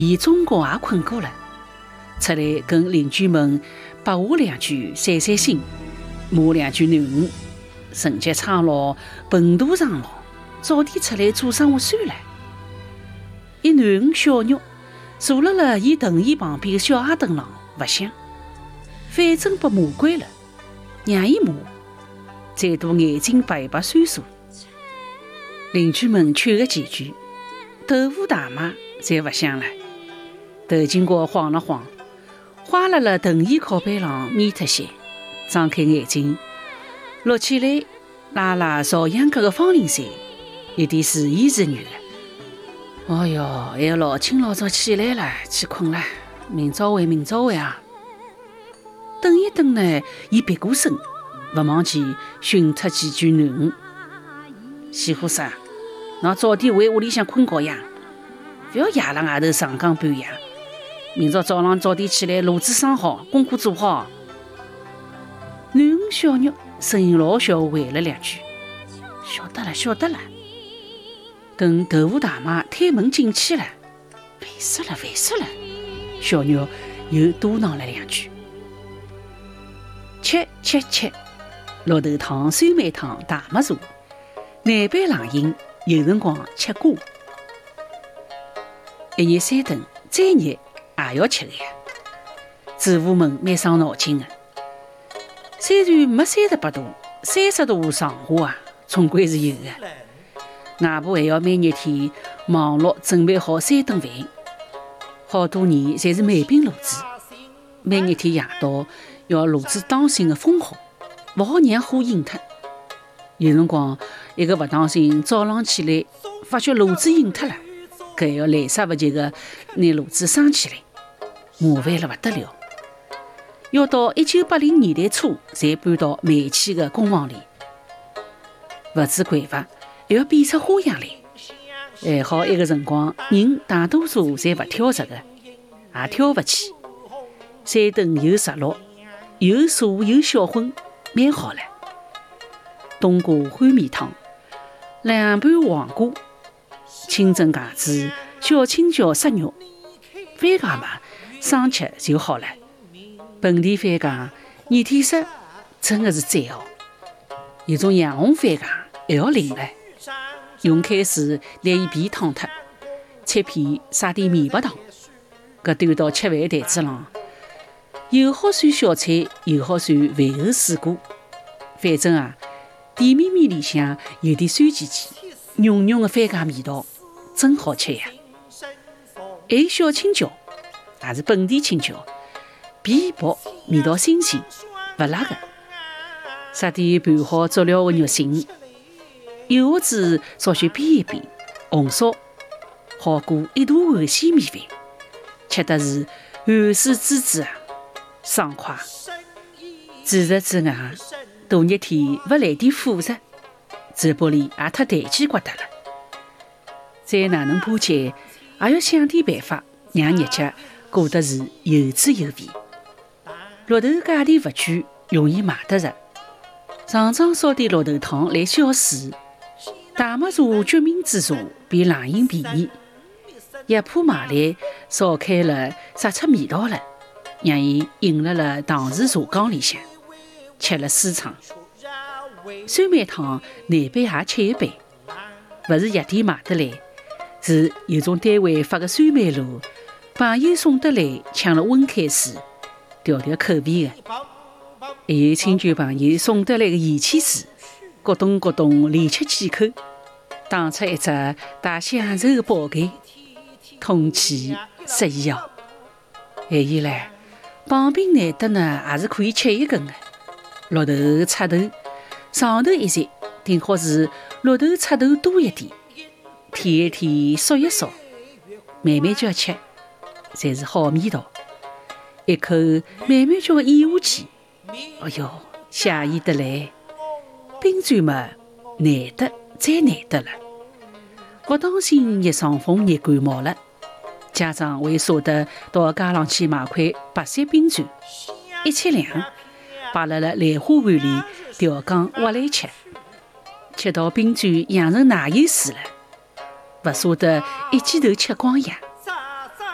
伊终觉也困觉了，出来跟邻居们八话两句散散心，骂两句囡恩，成绩苍老，笨đồ上老，早点出来做生活算了。一囡恩小肉坐了伊藤椅旁边的小矮凳上不响，反正被骂惯了，让伊骂，再度眼睛白白闪烁。邻居们劝个几句，豆腐大妈才不响了。头巾角晃了晃，花了藤椅靠背上眯脱些，张开眼睛，落起来拉拉朝阳阁的方灵山，有点自言自语的。哦哟，还要老清老早起来了，去困了，明朝会啊！等一等呢，伊别过身，不忘记训脱几句囡恩。西货啥？侬早点回屋里向困觉呀，不要夜了外头长更半夜。明朝早上早点起来，炉子生好，功课做好。囡恩小肉声音老小回了两句：“晓得了。”等豆腐大妈推门进去了，烦死了！小肉又嘟囔了两句。吃！绿豆汤、酸梅汤、大麦茶，南北冷饮，有辰光吃瓜。一日三顿，再热也要吃的呀。主妇们蛮伤脑筋的。虽然没38度、30度上下啊，总归是有的。外婆还要每日天忙碌准备好3顿饭，好多年侪是慢冰炉子，每日天夜到要炉子当心的封好，勿好让火引脱。有辰光一个勿当心，早浪起来发觉炉子引脱了，搿还要来杀勿及的拿炉子生起来，麻烦了勿得了。要到1980年代初才搬到煤气的工房里，勿止匮乏，还要变出花样来。还好一个辰光，人大多数侪勿挑食的，也挑勿起。3顿又直落，又茶又小荤，蛮好了。冬瓜烩面汤，2盘黄瓜，清蒸茄子，小青椒杀肉，番茄嘛，生吃就好了。本地番茄热天食真的是赞哦。有种洋红番茄还要淋了，用开水拿伊皮烫脱，切片撒点面白糖，搿端到吃饭台子上，又好算小菜，又好算饭后水果。反正啊，甜面里向有点酸甜甜，浓浓的番茄味道，真好吃呀。还有小青椒，也是本地青椒，皮薄，味道新鲜，勿辣的。撒点拌好佐料的肉馅，油盒子稍许煸一煸，红烧，好过一大碗鲜米饭，吃的是汗水滋滋啊，爽快。除此之外，大热天勿来点辅食，嘴巴里也太弹气骨搭了。再哪能巴结，也要想点办法，让日脚过得是有滋有味。绿豆价钿勿贵，容易买得着。常常烧点绿豆汤来消暑。大麦茶决明子茶比冷饮便宜，药铺买来烧开了，杀出味道了，让伊引了糖匙茶缸里向，吃了舒畅。酸梅汤南北也吃一杯，勿是药店买得来，是有种单位发个酸梅露，朋友送得来，抢了温开水，调调口味的。还有亲戚朋友送得来的盐汽水，咕咚咕咚连吃几口，打出一只带享受的宝盖，通气适宜哦。还有唻，棒冰难得呢，也是可以吃一根的。绿豆插头，上头一摘，顶好是绿豆插头多一点，舔一舔，嗦一嗦，慢慢叫吃，才是好味道。一口慢慢叫咽下去，哎哟，惬意得来。冰砖嘛，难得再难得了。不当心热伤风、热感冒了，家长会舍得到街上去买块白山冰砖，1.2摆辣兰花碗里调羹挖来吃，吃到冰砖养成奶油水了，不舍得一记头吃光呀。